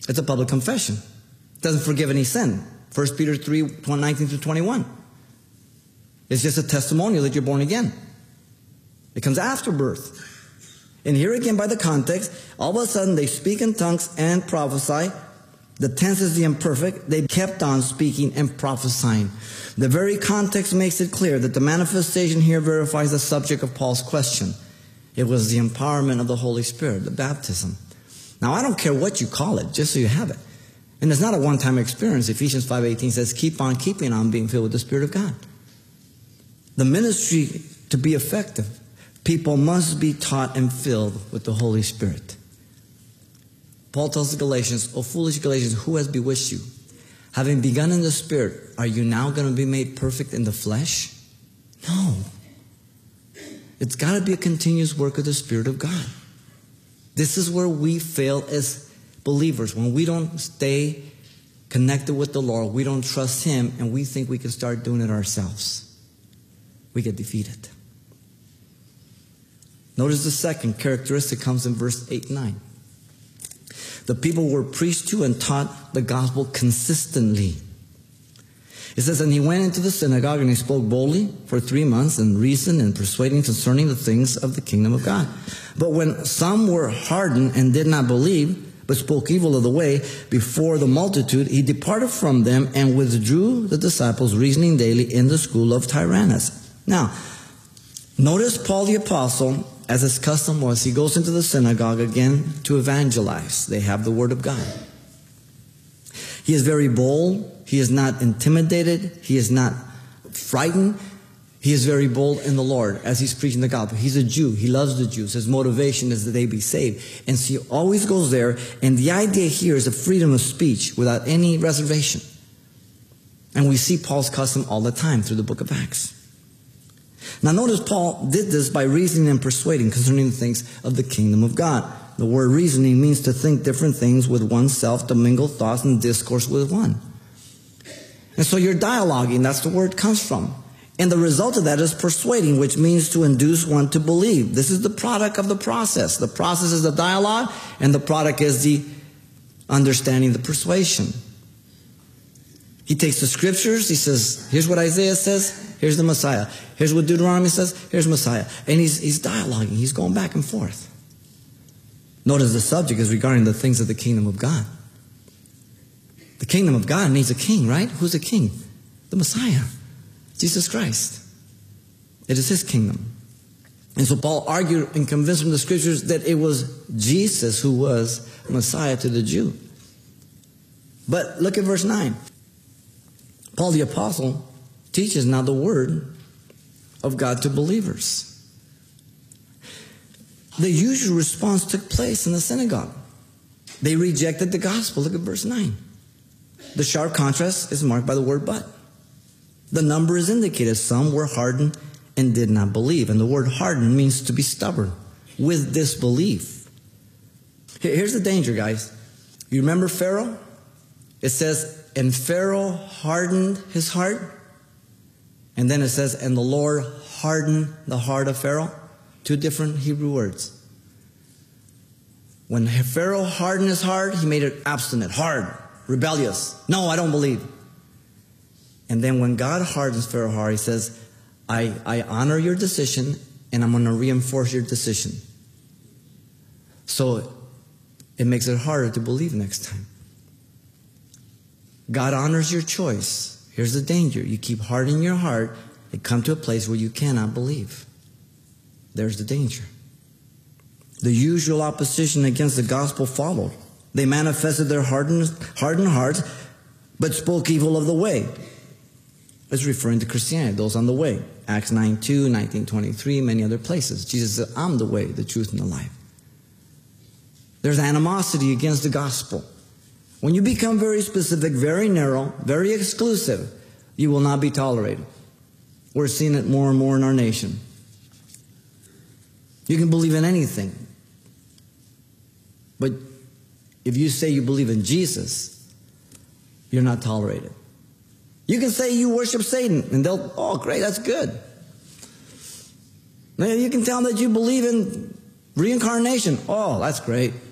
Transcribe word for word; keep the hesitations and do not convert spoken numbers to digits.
It's a public confession. It doesn't forgive any sin. First Peter three, nineteen through twenty-one. It's just a testimonial that you're born again. It comes after birth. And here again, by the context, all of a sudden they speak in tongues and prophesy. The tense is the imperfect. They kept on speaking and prophesying. The very context makes it clear that the manifestation here verifies the subject of Paul's question. It was the empowerment of the Holy Spirit, the baptism. Now, I don't care what you call it, just so you have it. And it's not a one-time experience. Ephesians five eighteen says, keep on keeping on being filled with the Spirit of God. The ministry, to be effective, people must be taught and filled with the Holy Spirit. Paul tells the Galatians, O foolish Galatians, who has bewitched you? Having begun in the Spirit, are you now going to be made perfect in the flesh? No. It's got to be a continuous work of the Spirit of God. This is where we fail as believers. When we don't stay connected with the Lord, we don't trust Him, and we think we can start doing it ourselves. We get defeated. Notice the second characteristic comes in verse eight and nine. The people were preached to and taught the gospel consistently. It says, and he went into the synagogue and he spoke boldly for three months and reasoned and persuading concerning the things of the kingdom of God. But when some were hardened and did not believe, but spoke evil of the way before the multitude, he departed from them and withdrew the disciples, reasoning daily in the school of Tyrannus. Now, notice Paul the apostle, as his custom was, he goes into the synagogue again to evangelize. They have the word of God. He is very bold. He is not intimidated. He is not frightened. He is very bold in the Lord as he's preaching the gospel. He's a Jew. He loves the Jews. His motivation is that they be saved. And so he always goes there. And the idea here is the freedom of speech without any reservation. And we see Paul's custom all the time through the book of Acts. Now notice Paul did this by reasoning and persuading concerning the things of the kingdom of God. The word reasoning means to think different things with oneself, to mingle thoughts and discourse with one. And so you're dialoguing, that's the word comes from. And the result of that is persuading, which means to induce one to believe. This is the product of the process. The process is the dialogue, and the product is the understanding, the persuasion. He takes the scriptures, he says, here's what Isaiah says, here's the Messiah. Here's what Deuteronomy says, here's Messiah. And he's, he's dialoguing, he's going back and forth. Notice the subject is regarding the things of the kingdom of God. The kingdom of God needs a king, right? Who's a king? The Messiah, Jesus Christ. It is his kingdom. And so Paul argued and convinced from the scriptures that it was Jesus who was Messiah to the Jew. But look at verse nine. Paul the apostle teaches now the word of God to believers. The usual response took place in the synagogue. They rejected the gospel. Look at verse nine. The sharp contrast is marked by the word but. The number is indicated. Some were hardened and did not believe. And the word hardened means to be stubborn with disbelief. Here's the danger, guys. You remember Pharaoh? It says, and Pharaoh hardened his heart. And then it says, and the Lord hardened the heart of Pharaoh. Two different Hebrew words. When Pharaoh hardened his heart, he made it obstinate, hard, rebellious. No, I don't believe. And then when God hardens Pharaoh's heart, he says, I, I honor your decision, and I'm going to reinforce your decision. So it makes it harder to believe next time. God honors your choice. Here's the danger. You keep hardening your heart, it comes to a place where you cannot believe. There's the danger. The usual opposition against the gospel followed. They manifested their hardened, hardened hearts, but spoke evil of the way. It's referring to Christianity, those on the way. Acts nine two, nineteen twenty-three, many other places. Jesus said, I'm the way, the truth, and the life. There's animosity against the gospel. When you become very specific, very narrow, very exclusive, you will not be tolerated. We're seeing it more and more in our nation. You can believe in anything. But if you say you believe in Jesus, you're not tolerated. You can say you worship Satan, and they'll, oh, great, that's good. You can tell them that you believe in reincarnation. Oh, that's great.